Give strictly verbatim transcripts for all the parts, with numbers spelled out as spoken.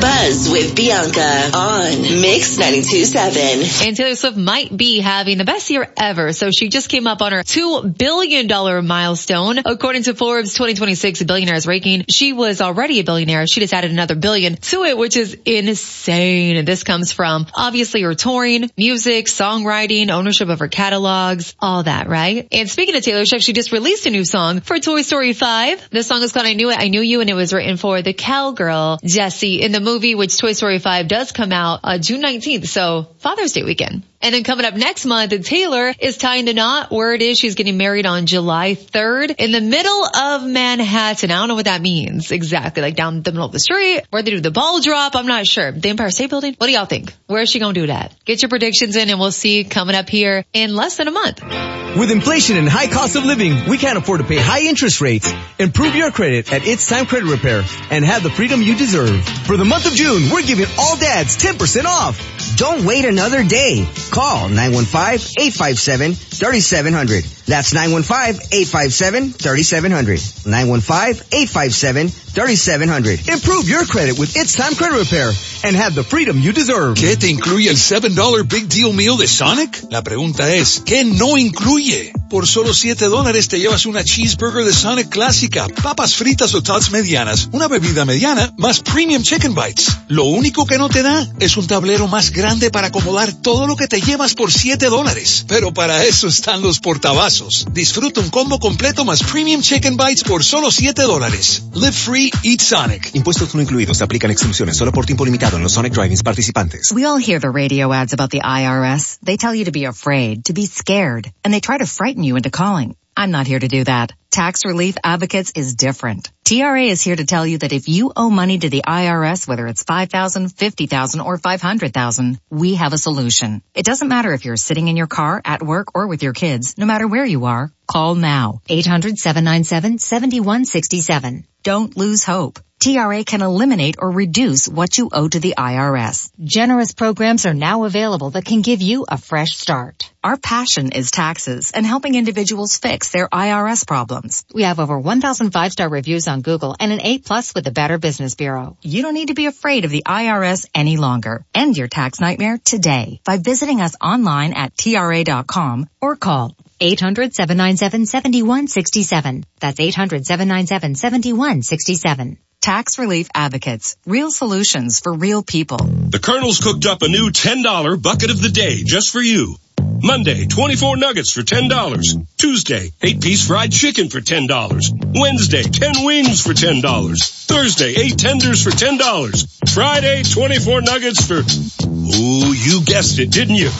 Buzz with Bianca on Mix ninety-two point seven. And Taylor Swift might be having the best year ever. So she just came up on her two billion dollars milestone. According to Forbes twenty twenty-six Billionaires ranking, she was already a billionaire. She just added another billion to it, which is insane. And this comes from obviously her touring, music, songwriting, ownership of her catalogs, all that, right? And speaking of Taylor Swift, she just released a new song for Toy Story five. The song is called I Knew It, I Knew You, and it was written for the cowgirl Jessie in the movie, which Toy Story five does come out uh, June nineteenth, so Father's Day weekend. And then coming up next month, Taylor is tying the knot. Word is she's getting married on July third in the middle of Manhattan. I don't know what that means exactly, like down the middle of the street, where they do the ball drop. I'm not sure. The Empire State Building? What do y'all think? Where is she going to do that? Get your predictions in and we'll see coming up here in less than a month. With inflation and high cost of living, we can't afford to pay high interest rates. Improve your credit at It's Time Credit Repair and have the freedom you deserve. For the month of June, we're giving all dads ten percent off. Don't wait another day. Call nine one five, eight five seven, three seven zero zero. That's nine one five, eight five seven, three seven zero zero. nine one five, eight five seven, three seven zero zero. Improve your credit with It's Time Credit Repair and have the freedom you deserve. ¿Qué te incluye el seven dollar Big Deal Meal de Sonic? La pregunta es, ¿qué no incluye? Por solo siete dólares te llevas una cheeseburger de Sonic clásica, papas fritas o tots medianas, una bebida mediana, más premium chicken bites. Lo único que no te da es un tablero más grande para acomodar todo lo que te llevas por siete dólares. Pero para eso están los portavasos. Disfruta un combo completo más premium chicken bites por solo siete dólares. Live free, eat Sonic. Impuestos no incluidos. Aplican exclusiones solo por tiempo limitado en los Sonic Drive-ins participantes. We all hear the radio ads about the I R S. They tell you to be afraid, to be scared, and they try to frighten you into calling. I'm not here to do that. Tax Relief Advocates is different. T R A is here to tell you that if you owe money to the I R S, whether it's five thousand dollars, fifty thousand dollars, or five hundred thousand dollars, we have a solution. It doesn't matter if you're sitting in your car, at work, or with your kids. No matter where you are, call now. eight hundred, seven nine seven, seven one six seven. Don't lose hope. T R A can eliminate or reduce what you owe to the I R S. Generous programs are now available that can give you a fresh start. Our passion is taxes and helping individuals fix their I R S problems. We have over one thousand five-star reviews on Google and an A plus with the Better Business Bureau. You don't need to be afraid of the I R S any longer. End your tax nightmare today by visiting us online at T R A dot com or call eight hundred, seven nine seven, seven one six seven. That's eight hundred, seven nine seven, seven one six seven. Tax Relief Advocates. Real solutions for real people. The Colonel's cooked up a new ten dollar bucket of the day just for you. Monday, twenty-four nuggets for ten dollars. Tuesday, eight-piece fried chicken for ten dollars. Wednesday, ten wings for ten dollars. Thursday, eight tenders for ten dollars. Friday, twenty-four nuggets for... Ooh, you guessed it, didn't you?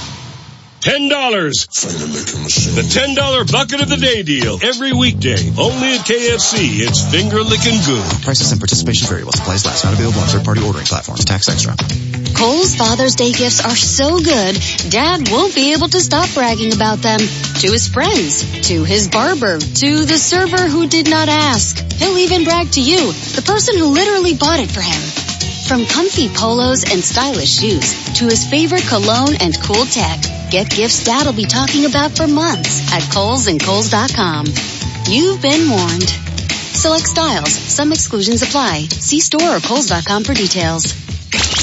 ten dollars. The ten dollar bucket of the day deal. Every weekday. Only at K F C. It's finger licking good. Prices and participation vary while supplies last. Not available on third-party ordering platforms. Tax extra. Kohl's Father's Day gifts are so good, Dad won't be able to stop bragging about them. To his friends, to his barber, to the server who did not ask. He'll even brag to you, the person who literally bought it for him. From comfy polos and stylish shoes to his favorite cologne and cool tech, get gifts Dad'll be talking about for months at Kohl's and Kohl's dot com. You've been warned. Select styles. Some exclusions apply. See store or Kohl's dot com for details.